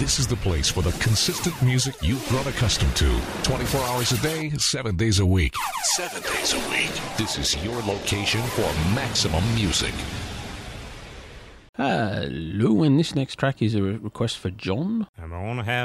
This is the place for the consistent music you've grown accustomed to. 24 hours a day, 7 days a week. 7 days a week. This is your location for maximum music. Hello, and this next track is a request for John. I'm going to have